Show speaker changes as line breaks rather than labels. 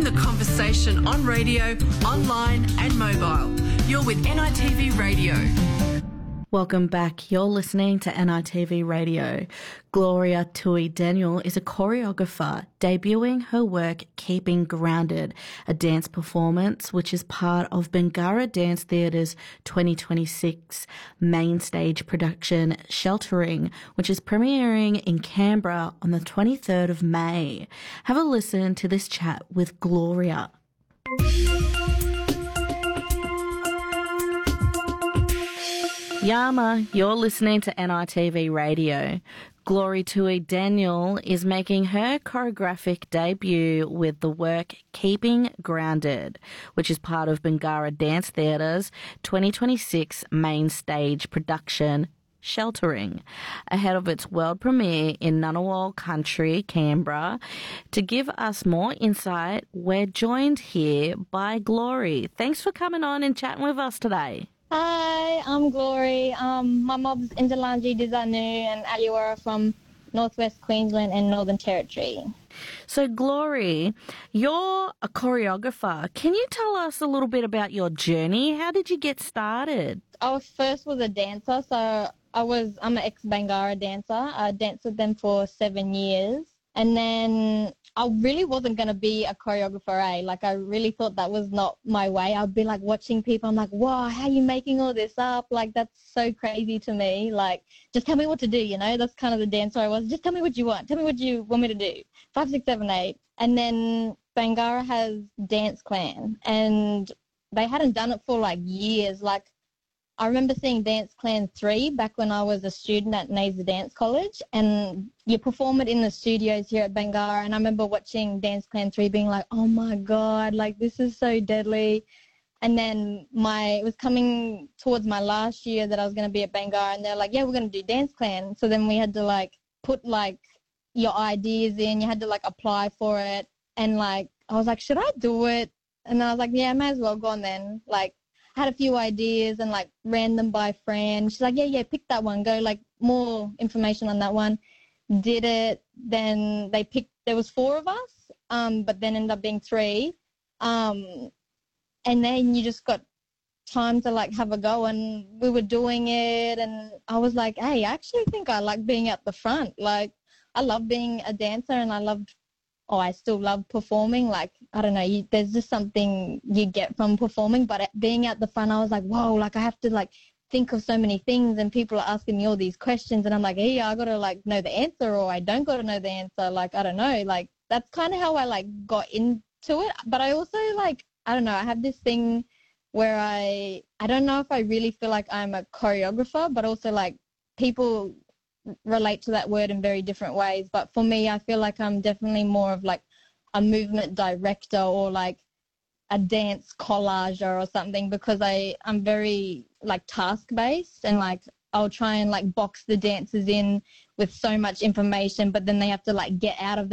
Join the conversation on radio, online and mobile. You're with NITV Radio.
Welcome back. You're listening to NITV Radio. Gloria Tui Daniel is a choreographer debuting her work Keeping Grounded, a dance performance which is part of Bangarra Dance Theatre's 2026 main stage production Sheltering, which is premiering in Canberra on the 23rd of May. Have a listen to this chat with Gloria. Yama, you're listening to NITV Radio. Glory Tui Daniel is making her choreographic debut with the work Keeping Grounded, which is part of Bangarra Dance Theatre's 2026 main stage production Sheltering, ahead of its world premiere in Ngunnawal Country, Canberra. To give us more insight, we're joined here by Glory. Thanks for coming on and chatting with us today.
Hi, I'm Glory. My mob's Injalanji Dizanu and Aliwara from Northwest Queensland and Northern Territory.
So, Glory, you're a choreographer. Can you tell us a little bit about your journey? How did you get started?
I first was a dancer, so I'm an ex-Bangarra dancer. I danced with them for 7 years. And then I really wasn't going to be a choreographer, Like, I really thought that was not my way. I'd be, like, watching people. I'm like, wow, how are you making all this up? Like, that's so crazy to me. Like, just tell me what to do, you know? That's kind of the dancer I was. Just tell me what you want. Tell me what you want me to do. 5, 6, 7, 8. And then Bangarra has Dance Clan, and they hadn't done it for, like, years. Like, I remember seeing Dance Clan 3 back when I was a student at Naser Dance College, and you perform it in the studios here at Bangarra, and I remember watching Dance Clan 3 being like, oh my God, like this is so deadly. And then it was coming towards my last year that I was going to be at Bangarra, and they're like, yeah, we're going to do Dance Clan. So then we had to like put like your ideas in, you had to like apply for it, and like I was like, should I do it? And then I was like, yeah, I may as well go on then. Like, had a few ideas and, like, ran them by Fran. She's like, yeah, pick that one. Go, like, more information on that one. Did it. Then there was 4 of us, but then ended up being 3. And then you just got time to, like, have a go. And we were doing it, and I was like, hey, I actually think I like being at the front. Like, I love being a dancer, and I still love performing. Like, I don't know, there's just something you get from performing, but being at the front, I was like, whoa, like I have to like think of so many things, and people are asking me all these questions, and I'm like, hey, I got to like know the answer, or I don't got to know the answer. Like, I don't know, like that's kind of how I like got into it. But I also like, I don't know, I have this thing where I don't know if I really feel like I'm a choreographer, but also like people relate to that word in very different ways. But for me, I feel like I'm definitely more of like a movement director or like a dance collager or something, because I'm very like task based, and like I'll try and like box the dancers in with so much information, but then they have to like get out of